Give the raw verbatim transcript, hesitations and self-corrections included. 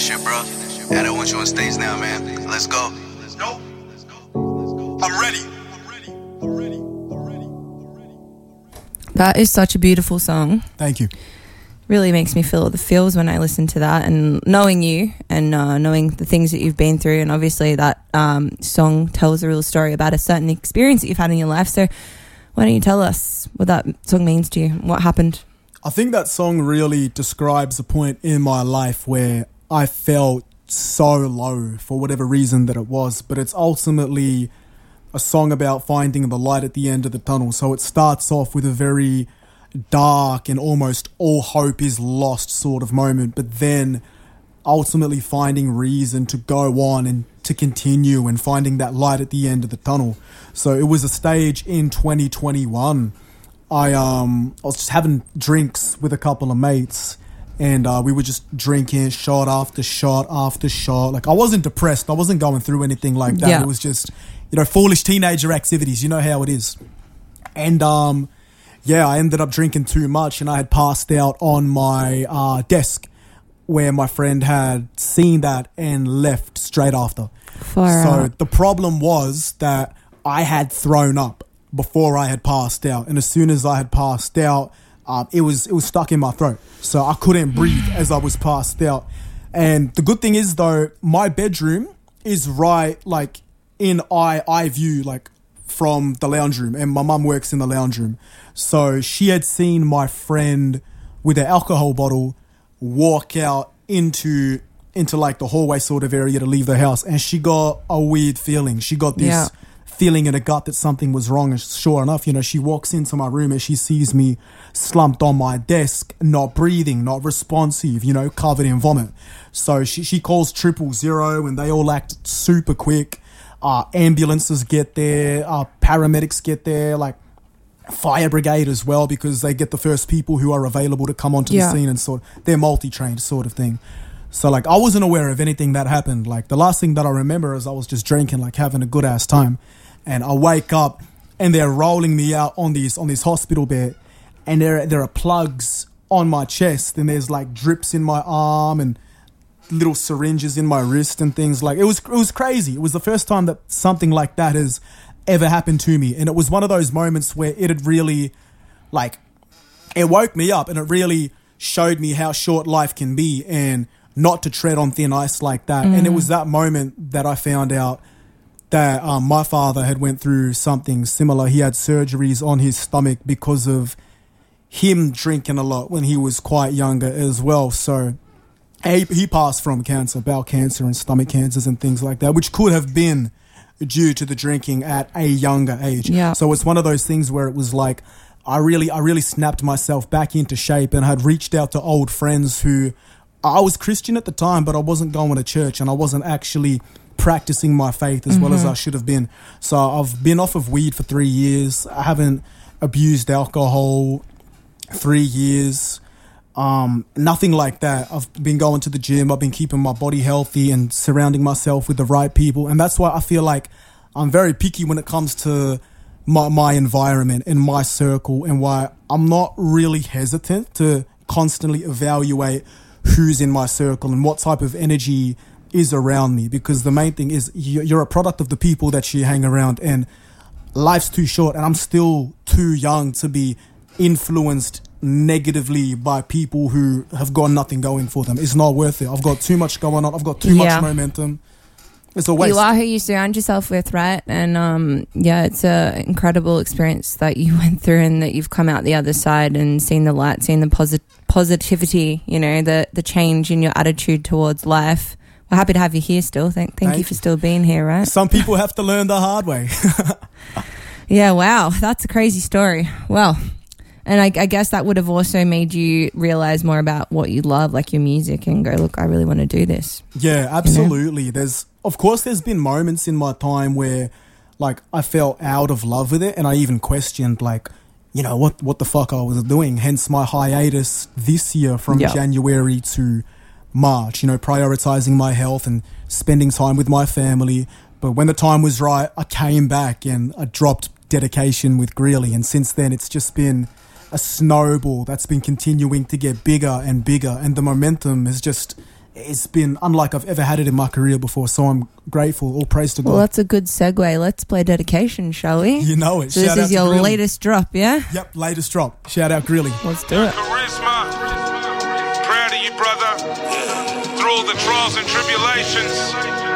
shit, bro. And I want you on stage now, man. Let's go. Let's go. Let's go. I'm ready. I'm ready. I'm ready. I'm ready. I'm ready. That is such a beautiful song. Thank you. Really makes me feel the feels when I listen to that, and knowing you and uh, knowing the things that you've been through, and obviously that um, song tells a real story about a certain experience that you've had in your life. So why don't you tell us what that song means to you, what happened? I think that song really describes a point in my life where I felt so low for whatever reason that it was, but it's ultimately a song about finding the light at the end of the tunnel. So it starts off with a very dark and almost all hope is lost sort of moment, but then ultimately finding reason to go on and to continue and finding that light at the end of the tunnel. So it was a stage in twenty twenty-one. I um I was just having drinks with a couple of mates, and uh, we were just drinking shot after shot after shot. Like, I wasn't depressed, I wasn't going through anything like that. Yeah. It was just, you know, foolish teenager activities. You know how it is. And um yeah, I ended up drinking too much, and I had passed out on my uh, desk where my friend had seen that and left straight after. Far so out. the problem was that I had thrown up before I had passed out, and as soon as I had passed out, uh, it was it was stuck in my throat, so I couldn't breathe as I was passed out. And the good thing is, though, my bedroom is right like in eye eye view, like from the lounge room, and my mum works in the lounge room. So she had seen my friend with an alcohol bottle walk out into into like the hallway sort of area to leave the house, and she got a weird feeling. She got this Yeah. feeling in her gut that something was wrong, and sure enough, you know, she walks into my room and she sees me slumped on my desk, not breathing, not responsive, you know, covered in vomit. So she, she calls triple zero, and they all act super quick. Uh, ambulances get there, uh, paramedics get there, like fire brigade as well, because they get the first people who are available to come onto Yeah. the scene, and sort they're multi-trained sort of thing. So like, I wasn't aware of anything that happened. Like, the last thing that I remember is I was just drinking, like having a good ass time, and I wake up and they're rolling me out on this on this hospital bed, and there there are plugs on my chest, and there's like drips in my arm and little syringes in my wrist and things. Like, it was it was crazy. It was the first time that something like that has ever happened to me, and it was one of those moments where it had really, like, it woke me up, and it really showed me how short life can be and not to tread on thin ice like that. Mm. And it was that moment that I found out that um, my father had went through something similar. He had surgeries on his stomach because of him drinking a lot when he was quite younger as well. So he, he passed from cancer, bowel cancer and stomach cancers and things like that, which could have been due to the drinking at a younger age. Yeah. So it's one of those things where it was like, I really, I really snapped myself back into shape, and had reached out to old friends who, I was Christian at the time, but I wasn't going to church, and I wasn't actually practicing my faith as mm-hmm. well as I should have been. So I've been off of weed for three years. I haven't abused alcohol three years. Um, nothing like that. I've been going to the gym. I've been keeping my body healthy and surrounding myself with the right people. And that's why I feel like I'm very picky when it comes to my, my environment and my circle, and why I'm not really hesitant to constantly evaluate who's in my circle and what type of energy is around me. Because the main thing is, you're a product of the people that you hang around, and life's too short, and I'm still too young to be influenced negatively by people who have got nothing going for them. It's not worth it. I've got too much going on. I've got too Yeah. much momentum. It's a waste. You are who you surround yourself with, right? And um, yeah, it's an incredible experience that you went through, and that you've come out the other side and seen the light, seen the posit- positivity, you know, the, the change in your attitude towards life. We're happy to have you here still. Thank, thank, Thank you for you. still being here, right? Some people have to learn the hard way. Yeah, wow. That's a crazy story. Well, and I, I guess that would have also made you realize more about what you love, like your music, and go, look, I really want to do this. Yeah, absolutely. You know? There's, of course, there's been moments in my time where, like, I felt out of love with it, and I even questioned, like, you know, what what the fuck I was doing. Hence my hiatus this year from Yeah. January to March, you know, prioritizing my health and spending time with my family. But when the time was right, I came back and I dropped dedication with Greeley, and since then it's just been a snowball that's been continuing to get bigger and bigger, and the momentum has just it's been unlike I've ever had it in my career before. So I'm grateful. All praise to God. Well, that's a good segue. Let's play Dedication, shall we? You know it. So Shout this out is to your Grilly. latest drop, yeah? Yep, latest drop. Shout out Grilly. Let's do it. Charisma, proud of you, brother. Through all the trials and tribulations,